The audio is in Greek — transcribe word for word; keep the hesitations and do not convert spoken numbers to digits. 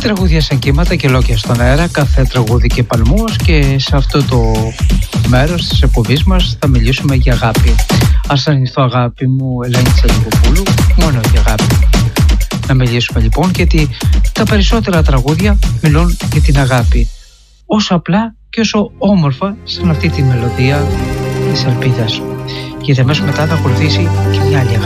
Τραγούδια σαν κύματα και λόγια στον αέρα, κάθε τραγούδι και παλμούς, και σε αυτό το μέρος της εκπομπής μας θα μιλήσουμε για αγάπη. Ας ανοιχθώ, αγάπη μου, Ελένη Τσαλικοπούλου, μόνο για αγάπη. Να μιλήσουμε λοιπόν, γιατί τα περισσότερα τραγούδια μιλούν για την αγάπη. Όσο απλά και όσο όμορφα σαν αυτή τη μελωδία της ελπίδας. Γιατί αμέσως μετά θα ακολουθήσει και μια άλλη αγάπη.